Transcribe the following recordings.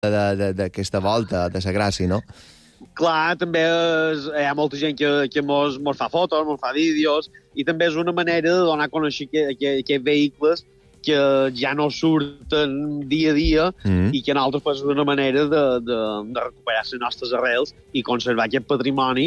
d'aquesta volta, de la gràcia, no? Clar, també hi ha molta gent que mos fa fotos, mos fa vídeos, i també és una manera de donar a conèixer aquests vehicles que ja no surten dia a dia i que nosaltres pues, és una manera de recuperar les nostres arrels i conservar aquest patrimoni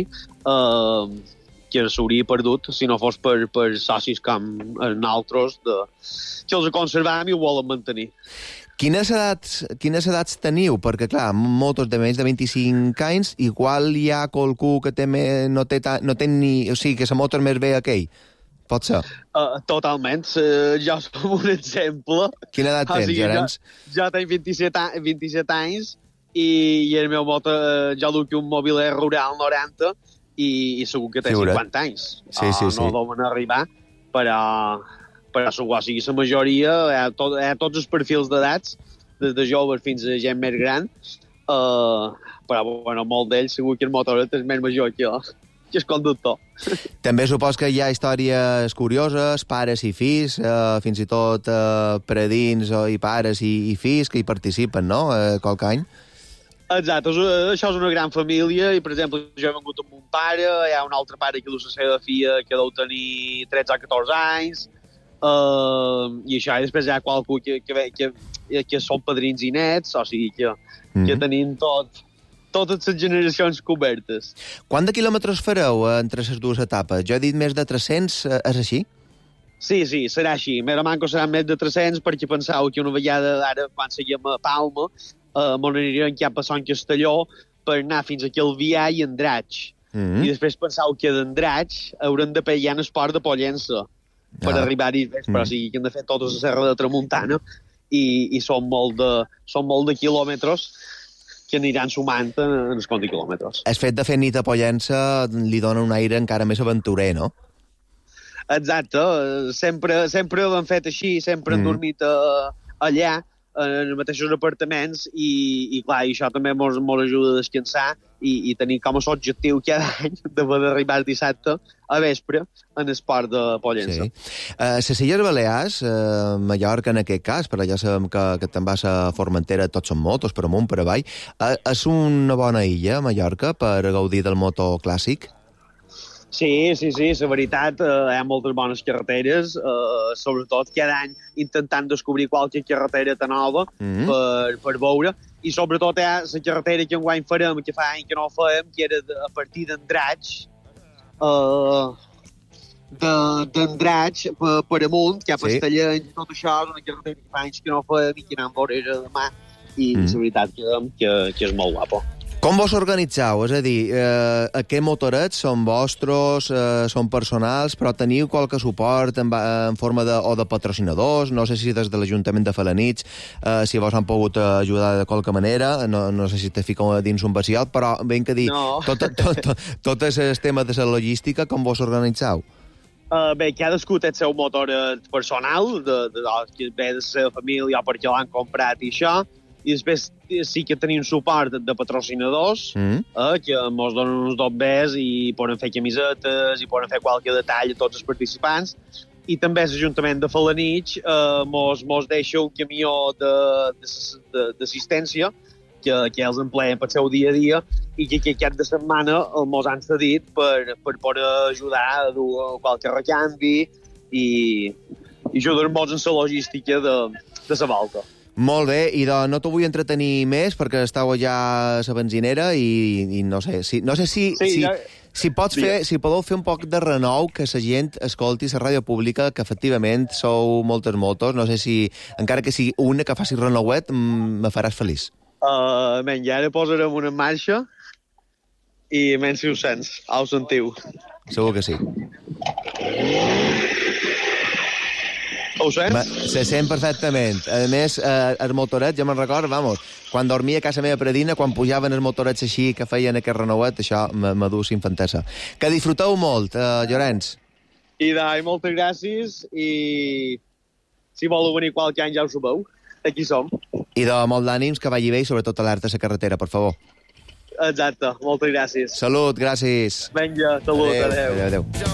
que s'hauria perdut si no fos per socis com nosaltres que els conservam i ho volen mantenir. Quines edats teniu? Perquè, clar, motos de menys de 25 anys, igual hi ha qualcú que no té ni... O sigui, que la moto és més bé aquell. Pot ser? Totalment. Jo som un exemple. Quina edat tens, Llorenç? Jo tenc 27 anys i el meu moto, jo duc un Mobile Rural 90 i segur que té 50 anys. Sí. No deuen arribar, però segur, o sigui, la majoria, hi ha tots els perfils d'edats, des de joves fins a gent més gran, però, bueno, molt d'ells segur que el motoret és més major que el conductor. També supos que hi ha històries curioses, pares i fills, fins i tot predins i pares i fills que hi participen, no?, qualque any. Exacte, això és una gran família i, per exemple, jo he vengut amb un pare, hi ha un altre pare que du la seva filla que deu tenir 13 o 14 anys, i això, i després hi ha qualcú que són padrins i nets, o sigui que tenim totes les generacions cobertes. Quant de quilòmetres fareu entre les dues etapes? Jo he dit més de 300, és així? Sí, serà així. Mera manco serà més de 300 perquè pensau que una vegada ara, quan seguim a Palma, m'on anirem cap a Sant Castelló per anar fins aquí al Vià i Andratx. I després pensau que d'Andratx haurem de pegar en esport de Pollença per arribar-hi més, però o sigui que hem de fer tota la serra de Tramuntana i són molt de quilòmetres que aniran sumant en els compte quilòmetres. El fet de fer nit a Pollença li dona un aire encara més aventurer, no? Exacte. Sempre ho hem fet així, sempre hem dormit allà, en els mateixos apartaments, i clar, això també ens ajuda a descansar i tenir com a objectiu cada any d'arribar el dissabte a vespre en el port de Pollença. Sí. Les Illes Balears, Mallorca en aquest cas, per allà sabem que te'n vas a Formentera, tots són motos, per amunt, per avall. És una bona illa, Mallorca, per gaudir del moto clàssic? Sí, la veritat, hi ha moltes bones carreteres, sobretot cada any intentant descobrir qualque carretera nova per veure, i sobretot hi ha la carretera que enguany farem, que fa any que no fem, que era a partir d'Andratx, per amunt, cap a Estellencs, tot això és una carretera que fa anys que no fem i que anem a veure demà, i la veritat que és molt guapo. Com vos organitzeu? És a dir, aquests motorets són vostres, són personals, però teniu qualque suport en forma de patrocinadors? No sé si des de l'Ajuntament de Felanitx, si vos han pogut ajudar de qualque manera, no sé si te fico dins un vacial, però ben que dir, tot el tema de la logística, com vos organitzeu? Bé, cadascú té el seu motor personal, que ve de la seva família o perquè l'han comprat i això, i després sí que tenim suport de patrocinadors que ens donen uns dobbers i poden fer camisetes i poden fer qualque detall a tots els participants, i també l'Ajuntament de Felanitx ens deixa un camió d'assistència que els empleen per seu dia a dia i que aquest de setmana ens han cedit per poder ajudar a dur qualque recanvi i ajudar-nos en la logística de la volta. Molt bé, i no t'ho vull entretenir més perquè estàu allà a la benzinera i no sé si podeu fer un poc de renou, que la gent escolti la ràdio pública, que efectivament sou moltes motos, no sé si, encara que sigui una que faci renouet, me faràs feliç. Ja ara posarem una en marxa i menys si ho sents, ho sentiu. Segur que sí. Ho sents? Se sent perfectament. A més, el motoret, jo me'n recordo, quan dormia a casa meva predina, quan pujaven els motorets així, que feien aquest renouet, això me du infantesa. Que disfruteu molt, Llorenç. I moltes gràcies, i si voleu venir qualque any ja ho sabeu, aquí som. I molt d'ànims, que vagi bé, i sobretot alerta a la carretera, per favor. Exacte, moltes gràcies. Salut, gràcies. Vinga, salut, adeu. Adéu.